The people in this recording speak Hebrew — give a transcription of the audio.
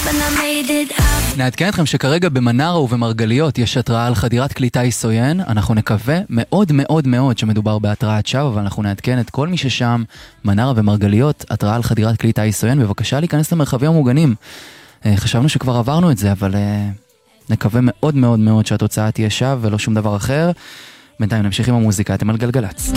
נעדכן אתכם שכרגע במנרה ובמרגליות יש התראה על חדירת כלי טיס עוין. אנחנו נקווה מאוד מאוד מאוד שמדובר בהתראת שווא, אבל אנחנו נעדכן את כל מי ששם, מנרה ומרגליות, התראה על חדירת כלי טיס עוין. בבקשה להיכנס למרחבים המוגנים. חשבנו שכבר עברנו את זה, אבל נקווה מאוד מאוד מאוד שהתוצאה תהיה שווא ולא שום דבר אחר. בינתיים נמשיך עם המוזיקה, אתם על גלגלץ.